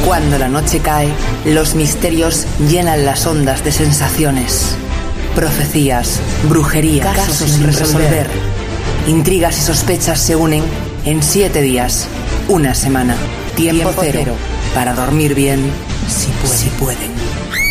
Cuando la noche cae, los misterios llenan las ondas de sensaciones. Profecías, brujería, casos sin resolver. Intrigas y sospechas se unen en 7 días, una semana. Tiempo cero para dormir bien, si pueden.